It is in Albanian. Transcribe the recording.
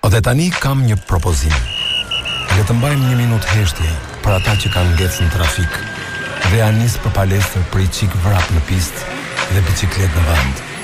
Dhe tani kam një propozim. Le të mbajmë 1 minutë heshtje për ata që kanë ngecë në trafik dhe janë nisë për palestër për i qik vrap në pistë dhe biciklet në vend.